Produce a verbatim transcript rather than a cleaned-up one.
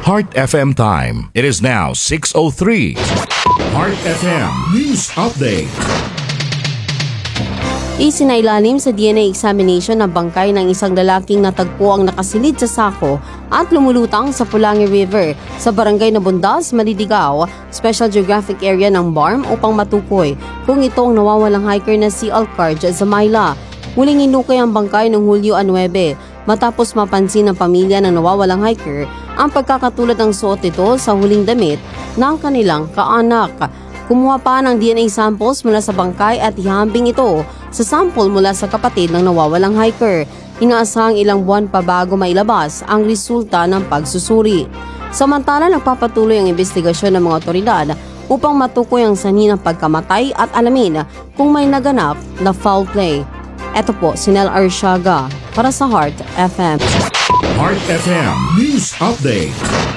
Heart F M time. It is now six oh three. Heart F M News Update. Isinailalim sa D N A examination ng bangkay ng isang lalaking natagpo ang nakasilid sa sako at lumulutang sa Pulangi River sa barangay na Bundas, Malidigaw, Special Geographic Area ng B A R M upang matukoy kung ito ang nawawalang hiker na si Alcarj Zamayla. Huling inukay ang bangkay noong Hulyo nine matapos mapansin ng pamilya ng nawawalang hiker ang pagkakatulad ng suot nito sa huling damit ng kanilang kaanak. Kumuha pa ng D N A samples mula sa bangkay at ihambing ito sa sample mula sa kapatid ng nawawalang hiker. Inaasahang ilang buwan pa bago mailabas ang resulta ng pagsusuri. Samantala, nagpapatuloy ang investigasyon ng mga otoridad upang matukoy ang sanhi ng pagkamatay at alamin kung may naganap na foul play. Ito po si Nel Arsiaga para sa Heart F M. Heart F M News Update.